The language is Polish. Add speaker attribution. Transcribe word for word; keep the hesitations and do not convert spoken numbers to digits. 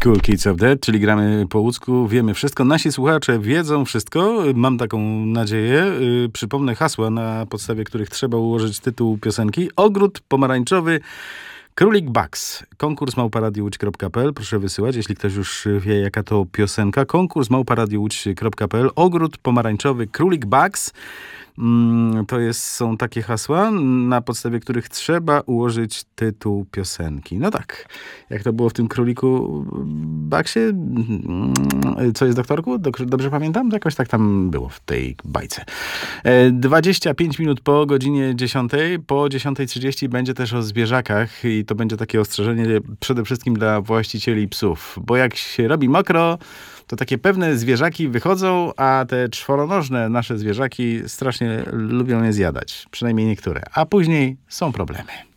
Speaker 1: Cool Kids of Dead, czyli gramy po łódzku, wiemy wszystko. Nasi słuchacze wiedzą wszystko, mam taką nadzieję. Yy, przypomnę hasła, na podstawie których trzeba ułożyć tytuł piosenki. Ogród pomarańczowy, Królik Bugs. Konkurs małpa radio łódź kropka p l. Proszę wysyłać, jeśli ktoś już wie, jaka to piosenka. Konkurs małpa radio łódź kropka p l. Ogród pomarańczowy, Królik Bugs. To jest, są takie hasła, na podstawie których trzeba ułożyć tytuł piosenki. No tak, jak to było w tym Króliku Bugsie? Co jest, doktorku? Dobrze pamiętam? Jakoś tak tam było w tej bajce. dwadzieścia pięć minut po godzinie dziesiątej. Po dziesiątej trzydzieści będzie też o zwierzakach i to będzie takie ostrzeżenie przede wszystkim dla właścicieli psów. Bo jak się robi mokro, to takie pewne zwierzaki wychodzą, a te czworonożne nasze zwierzaki strasznie lubią je zjadać. Przynajmniej niektóre. A później są problemy.